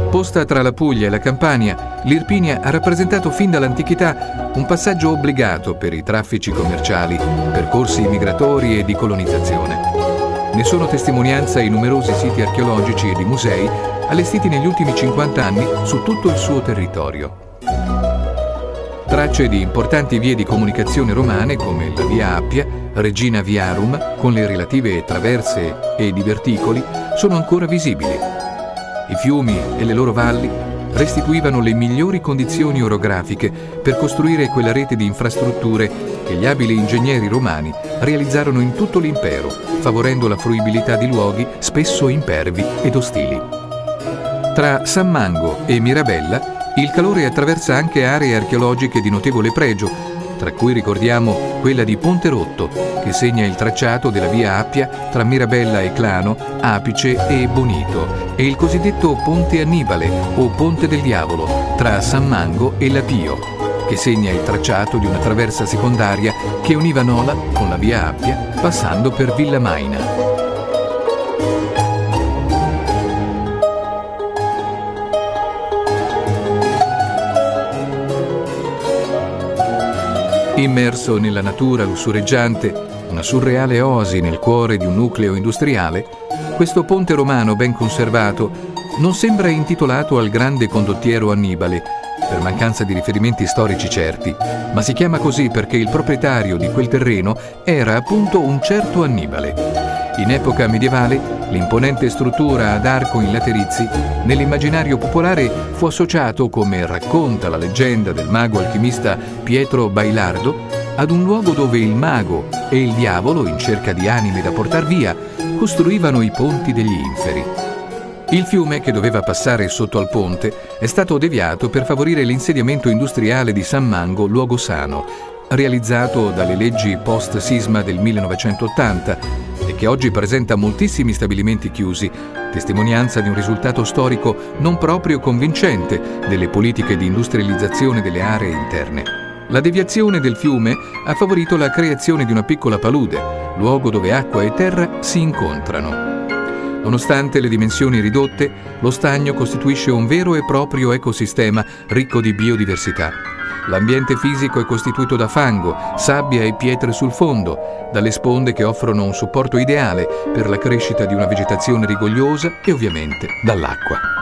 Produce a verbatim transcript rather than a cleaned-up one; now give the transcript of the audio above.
Posta tra la Puglia e la Campania, l'Irpinia ha rappresentato fin dall'antichità un passaggio obbligato per i traffici commerciali, percorsi migratori e di colonizzazione. Ne sono testimonianza i numerosi siti archeologici e di musei allestiti negli ultimi cinquanta anni su tutto il suo territorio. Tracce di importanti vie di comunicazione romane come la Via Appia, Regina Viarum, con le relative traverse e diverticoli, sono ancora visibili. I fiumi e le loro valli restituivano le migliori condizioni orografiche per costruire quella rete di infrastrutture che gli abili ingegneri romani realizzarono in tutto l'impero, favorendo la fruibilità di luoghi spesso impervi ed ostili. Tra San Mango e Mirabella il calore attraversa anche aree archeologiche di notevole pregio, tra cui ricordiamo quella di Ponte Rotto, che segna il tracciato della via Appia tra Mirabella e Clano, Apice e Bonito, e il cosiddetto Ponte Annibale o Ponte del Diavolo tra San Mango e Lapio, che segna il tracciato di una traversa secondaria che univa Nola con la via Appia passando per Villa Maina. Immerso nella natura lussureggiante, una surreale oasi nel cuore di un nucleo industriale, questo ponte romano ben conservato non sembra intitolato al grande condottiero Annibale, per mancanza di riferimenti storici certi, ma si chiama così perché il proprietario di quel terreno era appunto un certo Annibale. In epoca medievale, l'imponente struttura ad arco in laterizi nell'immaginario popolare fu associato, come racconta la leggenda del mago alchimista Pietro Bailardo, ad un luogo dove il mago e il diavolo, in cerca di anime da portar via, costruivano i ponti degli inferi. Il fiume che doveva passare sotto al ponte è stato deviato per favorire l'insediamento industriale di San Mango, luogo sano, realizzato dalle leggi post-sisma del millenovecentottanta e che oggi presenta moltissimi stabilimenti chiusi, testimonianza di un risultato storico non proprio convincente delle politiche di industrializzazione delle aree interne. La deviazione del fiume ha favorito la creazione di una piccola palude, luogo dove acqua e terra si incontrano. Nonostante le dimensioni ridotte, lo stagno costituisce un vero e proprio ecosistema ricco di biodiversità. L'ambiente fisico è costituito da fango, sabbia e pietre sul fondo, dalle sponde che offrono un supporto ideale per la crescita di una vegetazione rigogliosa e ovviamente dall'acqua.